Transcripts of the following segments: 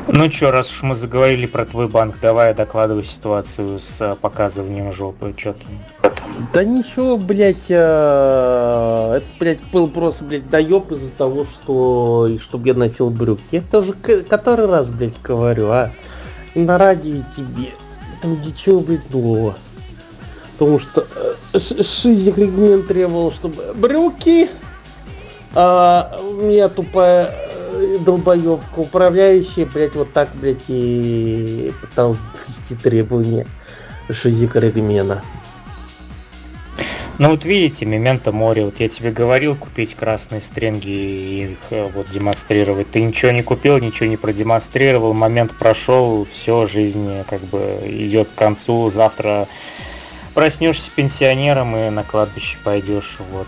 Ну чё, раз уж мы заговорили про твой банк, давай докладывай ситуацию с показыванием жопы, чё там? Да ничего, блядь, это, блядь, был просто, блядь, доеб из-за того, что и чтобы я носил брюки. Я тоже который раз, блядь, говорю, а на радио тебе там ничего, блядь, нового. Потому что Шизик регламент требовал, чтобы брюки, а у меня тупая долбоебка управляющая, блядь, вот так, блядь, и пыталась довести требования Шизика регмена. Ну вот видите, Мементо Море, вот я тебе говорил купить красные стринги и их вот демонстрировать. Ты ничего не купил, ничего не продемонстрировал, момент прошел, все, жизнь как бы идет к концу, завтра проснешься пенсионером и на кладбище пойдешь, вот.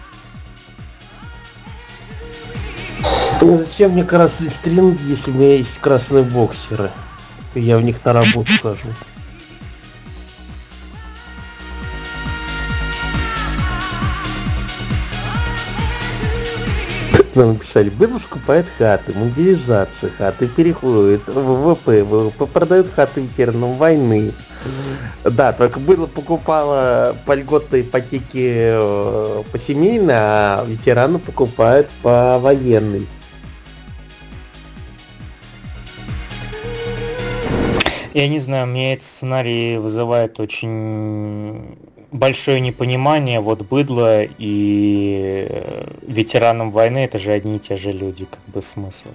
Зачем мне красные стринги, если у меня есть красные боксеры? Я в них на работу хожу. Нам написали, было скупает хаты, мобилизация хаты, переходит ВВП продают хаты ветеранам войны. Да, только было покупала по льготной ипотеке по семейной, а ветераны покупают по военной. Я не знаю, мне этот сценарий вызывает очень большое непонимание. Вот быдло и ветеранам войны это же одни и те же люди, как бы смысл.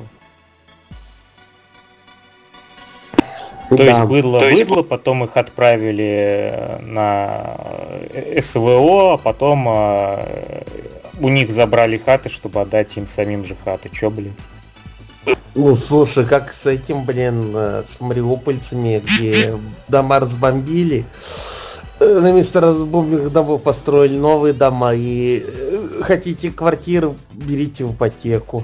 То есть быдло, потом их отправили на СВО, а потом у них забрали хаты, чтобы отдать им самим же хаты. Чё, блин? Ну, слушай, как с этим, блин, с мариупольцами, где дома разбомбили, на место разбомбленных домов построили новые дома, и хотите квартиру, берите в ипотеку.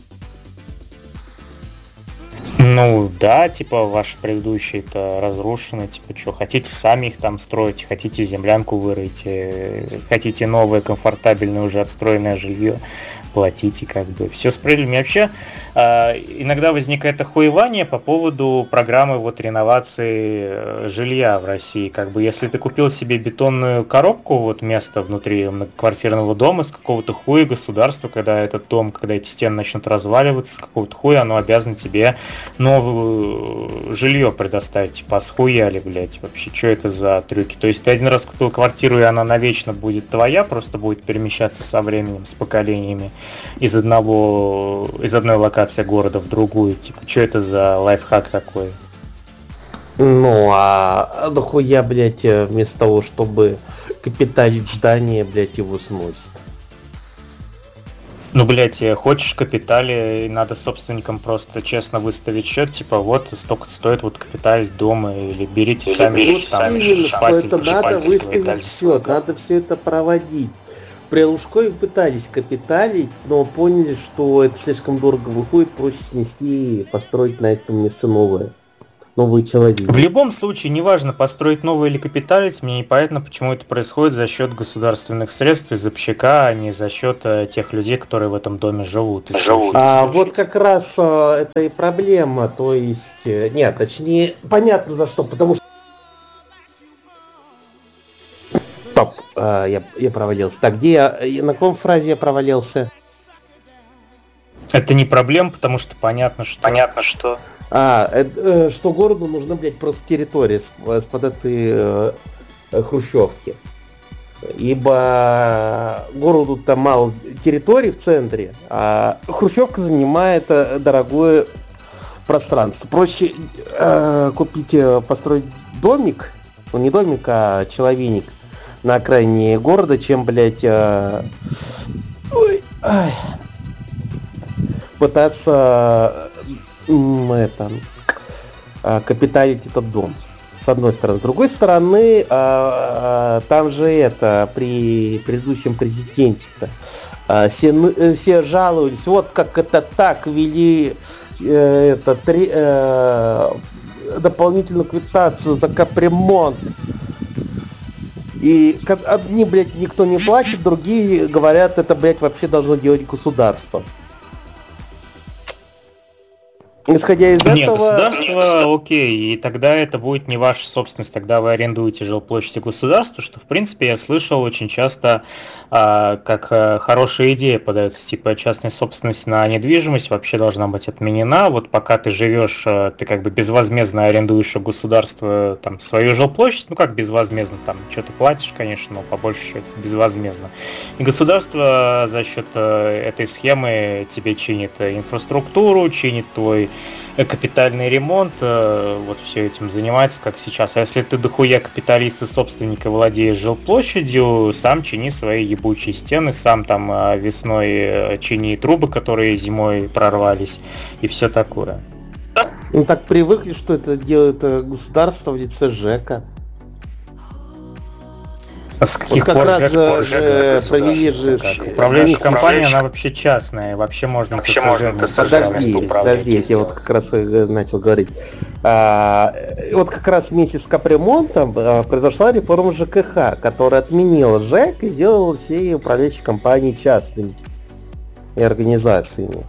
Ну да, типа ваши предыдущие-то разрушены, типа что, хотите сами их там строить, хотите землянку вырыть, хотите новое, комфортабельное, уже отстроенное жилье, платите, как бы, все справедливо. Вообще, иногда возникает охуевание по поводу программы вот реновации жилья в России, как бы, если ты купил себе бетонную коробку, вот место внутри многоквартирного дома, с какого-то хуя государства, когда этот дом, когда эти стены начнут разваливаться, с какого-то хуя оно обязано тебе новое жилье предоставить, типа, схуяли, блять, вообще, что это за трюки? То есть ты один раз купил квартиру, и она навечно будет твоя, просто будет перемещаться со временем, с поколениями из одной локации города в другую, типа, что это за лайфхак такой? Ну, а нахуя, блять, вместо того, чтобы капиталить здание, блять, его сносит? Ну, блять, хочешь капитали, надо собственникам просто честно выставить счет, типа, вот столько стоит вот капиталить дома, или берите сами. Вот там, именно, что это надо выставить счет, надо все это проводить. При Лужкове пытались капиталить, но поняли, что это слишком дорого выходит, проще снести и построить на этом месте новые человеки. В любом случае, неважно, построить новое или капиталить, мне непонятно, почему это происходит за счет государственных средств из общака, а не за счет тех людей, которые в этом доме живут. Вот как раз это и проблема, то есть, нет, точнее, понятно за что, потому что... Стоп, я провалился. Так, на каком фразе я провалился? Это не проблема, потому что понятно, что... что городу нужна, блядь, просто территория с-под этой хрущевки. Ибо городу там мало территорий в центре, а хрущевка занимает дорогое пространство. Проще построить домик, ну не домик, а человейник на окраине города, чем, блядь, пытаться капиталить этот дом. С одной стороны. С другой стороны, там же при предыдущем президенте-то все жаловались, вот как это так ввели дополнительную квитанцию за капремонт. И одни, блядь, никто не платит, другие говорят, это, блядь, вообще должно делать государство. Исходя из Нет, этого... государство, окей, и тогда это будет не ваша собственность, тогда вы арендуете жилплощади государства, что, в принципе, я слышал очень часто, как хорошая идея подается, типа частная собственность на недвижимость вообще должна быть отменена, вот пока ты живешь, ты как бы безвозмездно арендуешь у государства там свою жилплощадь, ну как безвозмездно, там что-то платишь, конечно, но по большей счету безвозмездно. И государство за счет этой схемы тебе чинит инфраструктуру, чинит твой капитальный ремонт, вот все этим занимается, как сейчас. А если ты дохуя капиталист и собственник и владеешь жилплощадью, сам чини свои ебучие стены, сам там весной чини трубы, которые зимой прорвались, и все такое. Ну так привыкли, что это делает государство в лице ЖЭКа. А с каких вот пор как раз провели же управляющая компания, она вообще частная, вообще можно Подожди, я тебе вот как раз начал говорить. Вот как раз вместе с капремонтом произошла реформа ЖКХ, которая отменила ЖЭК и сделала все управляющие компании частными и организациями.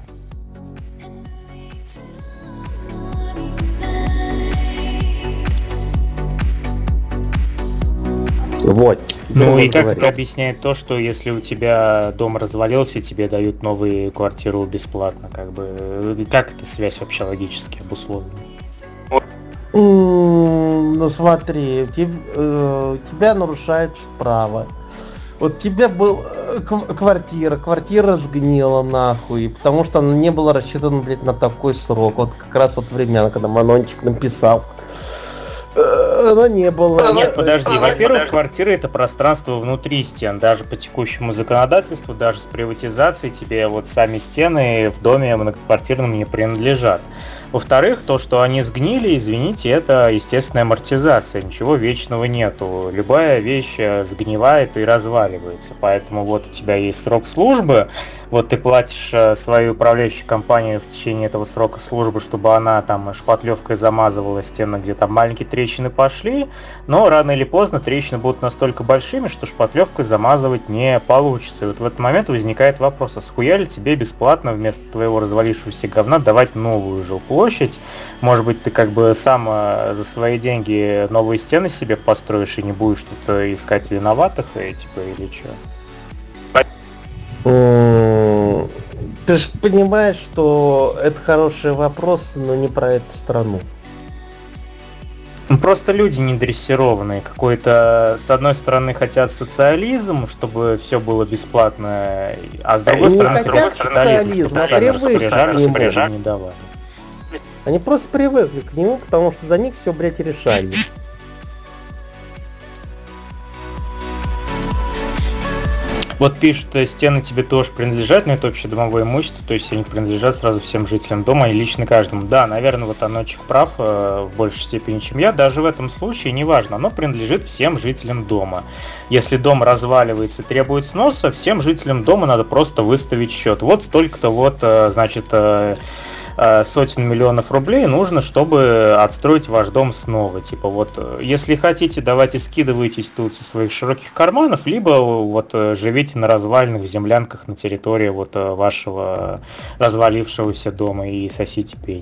Вот. Ну и как это объясняет то, что если у тебя дом развалился, тебе дают новую квартиру бесплатно, как бы, как эта связь вообще логически обусловлена? Ну смотри, тебя нарушается право. Вот тебе был квартира сгнила нахуй, потому что она не была рассчитана, блядь, на такой срок. Вот как раз вот времена, когда Манончик написал. Она не была. Нет, подожди. Во-первых, квартира — это пространство внутри стен. Даже по текущему законодательству, даже с приватизацией тебе вот сами стены в доме многоквартирном не принадлежат. Во-вторых, то, что они сгнили, извините, это естественная амортизация. Ничего вечного нету. Любая вещь сгнивает и разваливается. Поэтому вот у тебя есть срок службы. Вот ты платишь свою управляющую компанию в течение этого срока службы, чтобы она там шпатлевкой замазывала стены, где там маленькие трещины пошли, но рано или поздно трещины будут настолько большими, что шпатлевкой замазывать не получится. И вот в этот момент возникает вопрос, а схуя ли тебе бесплатно вместо твоего развалившегося говна давать новую жилплощадь? Может быть, ты как бы сам за свои деньги новые стены себе построишь и не будешь тут искать виноватых, типа, или что? Ты же понимаешь, что это хороший вопрос, но не про эту страну. Просто люди не дрессированные. Какой-то, с одной стороны, хотят социализм, чтобы все было бесплатно, а с другой стороны, хотят социализм, а привыкли к нему. Не давали. Они просто привыкли к нему, потому что за них все, блядь, решали. Вот пишут, стены тебе тоже принадлежат, но это общедомовое имущество, то есть они принадлежат сразу всем жителям дома и лично каждому. Да, наверное, вот Аночек прав в большей степени, чем я. Даже в этом случае, неважно, оно принадлежит всем жителям дома. Если дом разваливается и требует сноса, всем жителям дома надо просто выставить счет. Вот столько-то вот, значит, сотен миллионов рублей нужно, чтобы отстроить ваш дом снова. Типа вот, если хотите, давайте скидывайтесь тут со своих широких карманов, либо вот живите на развальных землянках на территории вот вашего развалившегося дома и сосите пень.